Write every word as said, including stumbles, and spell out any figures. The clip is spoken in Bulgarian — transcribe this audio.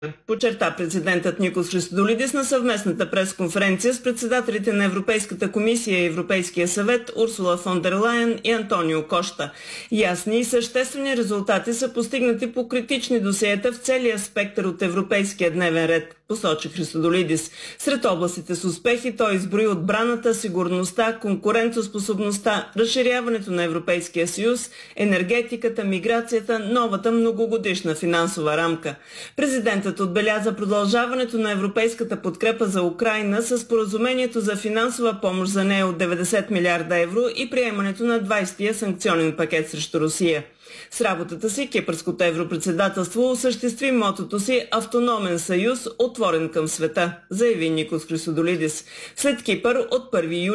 Подчерта президентът Никос Христодолидис на съвместната пресконференция с председателите на Европейската комисия и Европейския съвет Урсула фон дер Лайен и Антонио Кошта. Ясни и съществени резултати са постигнати по критични досиета в целия спектър от европейския дневен ред, посочи Христодолидис. Сред областите с успехи той изброи отбраната, сигурността, конкурентоспособността, разширяването на Европейския съюз, енергетиката, миграцията, новата многогодишна финансова рамка. Президентът отбеляза продължаването на европейската подкрепа за Украйна с споразумението за финансова помощ за нея от деветдесет милиарда евро и приемането на двайсетия санкционен пакет срещу Русия. С работата си Кипърското европредседателство осъществи мотото си «Автономен съюз, отворен към света», заяви Никос Христодолидис. След Кипър от първи юли